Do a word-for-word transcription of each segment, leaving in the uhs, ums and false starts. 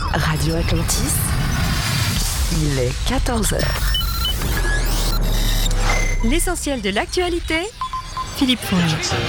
Radio Atlantis, il est quatorze heures. L'essentiel de l'actualité, Philippe Fonge.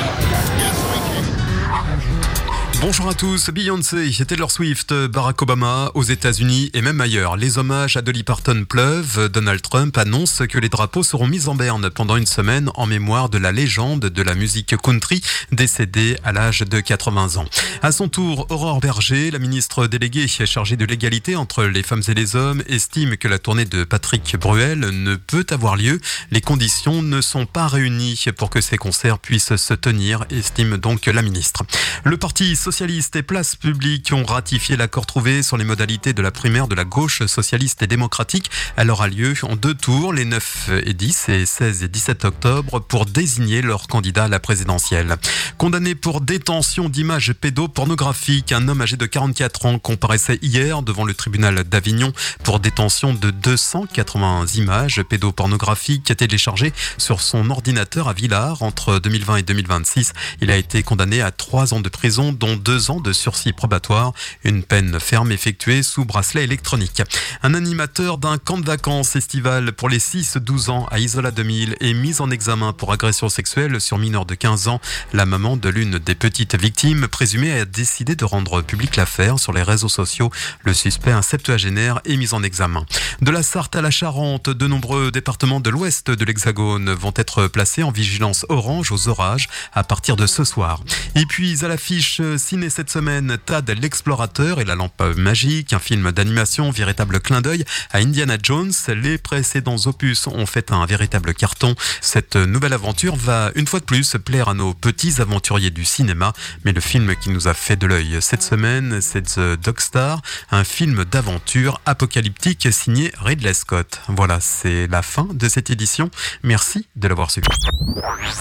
Bonjour à tous. Beyoncé, Taylor Swift, Barack Obama aux États-Unis et même ailleurs. Les hommages à Dolly Parton pleuvent. Donald Trump annonce que les drapeaux seront mis en berne pendant une semaine en mémoire de la légende de la musique country décédée à l'âge de quatre-vingts ans. À son tour, Aurore Berger, la ministre déléguée chargée de l'égalité entre les femmes et les hommes, estime que la tournée de Patrick Bruel ne peut avoir lieu. Les conditions ne sont pas réunies pour que ces concerts puissent se tenir, estime donc la ministre. Le parti socialistes et Place Publique ont ratifié l'accord trouvé sur les modalités de la primaire de la gauche socialiste et démocratique. Elle aura lieu en deux tours, les neuf et dix et seize et dix-sept octobre, pour désigner leur candidat à la présidentielle. Condamné pour détention d'images pédopornographiques, un homme âgé de quarante-quatre ans comparaissait hier devant le tribunal d'Avignon pour détention de deux cent quatre-vingts images pédopornographiques téléchargées sur son ordinateur à Villars entre deux mille vingt et deux mille vingt-six. Il a été condamné à trois ans de prison, dont deux ans de sursis probatoire, une peine ferme effectuée sous bracelet électronique. Un animateur d'un camp de vacances estival pour les six douze ans à Isola deux mille est mis en examen pour agression sexuelle sur mineur de quinze ans. La maman de l'une des petites victimes présumées a décidé de rendre publique l'affaire sur les réseaux sociaux. Le suspect, un septuagénaire, est mis en examen. De la Sarthe à la Charente, de nombreux départements de l'ouest de l'Hexagone vont être placés en vigilance orange aux orages à partir de ce soir. Et puis à l'affiche ciné cette semaine, Tad l'explorateur et la lampe magique, un film d'animation, véritable clin d'œil à Indiana Jones. Les précédents opus ont fait un véritable carton. Cette nouvelle aventure va une fois de plus plaire à nos petits aventuriers du cinéma, mais le film qui nous a fait de l'œil cette semaine, c'est The Dog Star, un film d'aventure apocalyptique signé Ridley Scott. Voilà, c'est la fin de cette édition. Merci de l'avoir suivi.